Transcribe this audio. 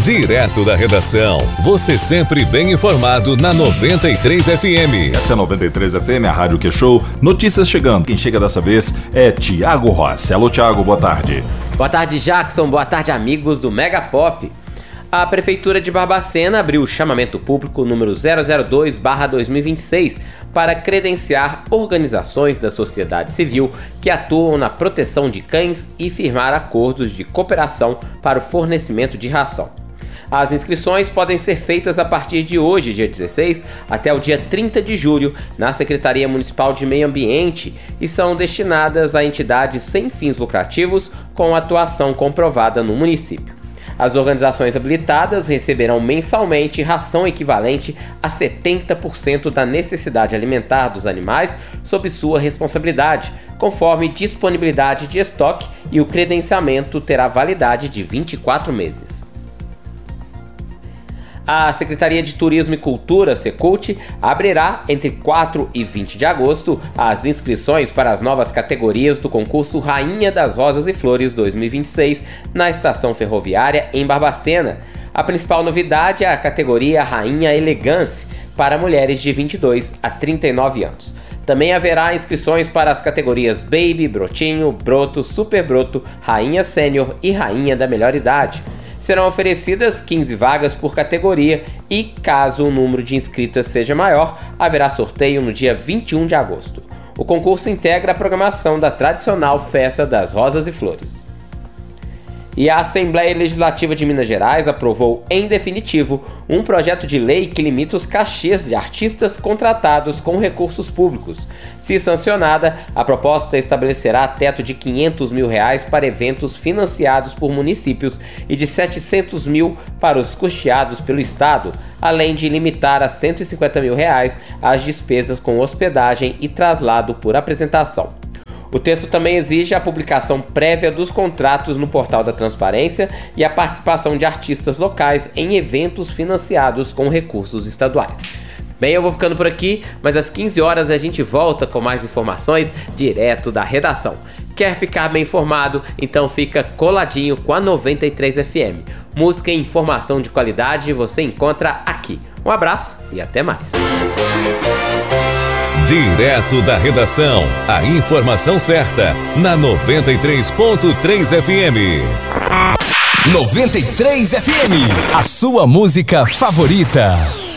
Direto da redação, você sempre bem informado na 93 FM. Essa é a 93 FM, a Rádio Que-Show. Notícias chegando. Quem chega dessa vez é Tiago Rossi. Alô, Tiago, boa tarde. Boa tarde, Jackson. Boa tarde, amigos do Mega Pop. A Prefeitura de Barbacena abriu o chamamento público número 002/2026 para credenciar organizações da sociedade civil que atuam na proteção de cães e firmar acordos de cooperação para o fornecimento de ração. As inscrições podem ser feitas a partir de hoje, dia 16, até o dia 30 de julho, na Secretaria Municipal de Meio Ambiente e são destinadas a entidades sem fins lucrativos com atuação comprovada no município. As organizações habilitadas receberão mensalmente ração equivalente a 70% da necessidade alimentar dos animais sob sua responsabilidade, conforme disponibilidade de estoque, e o credenciamento terá validade de 24 meses. A Secretaria de Turismo e Cultura, Secult, abrirá entre 4 e 20 de agosto as inscrições para as novas categorias do concurso Rainha das Rosas e Flores 2026 na estação ferroviária em Barbacena. A principal novidade é a categoria Rainha Elegance para mulheres de 22 a 39 anos. Também haverá inscrições para as categorias Baby, Brotinho, Broto, Super Broto, Rainha Sênior e Rainha da Melhor Idade. Serão oferecidas 15 vagas por categoria e, caso o número de inscritas seja maior, haverá sorteio no dia 21 de agosto. O concurso integra a programação da tradicional Festa das Rosas e Flores. E a Assembleia Legislativa de Minas Gerais aprovou, em definitivo, um projeto de lei que limita os cachês de artistas contratados com recursos públicos. Se sancionada, a proposta estabelecerá teto de R$500 mil para eventos financiados por municípios e de R$700 mil para os custeados pelo Estado, além de limitar a R$150 mil as despesas com hospedagem e traslado por apresentação. O texto também exige a publicação prévia dos contratos no Portal da Transparência e a participação de artistas locais em eventos financiados com recursos estaduais. Bem, eu vou ficando por aqui, mas às 15 horas a gente volta com mais informações direto da redação. Quer ficar bem informado? Então fica coladinho com a 93 FM. Música e informação de qualidade você encontra aqui. Um abraço e até mais. Direto da redação, a informação certa, na 93.3 FM. 93 FM, a sua música favorita.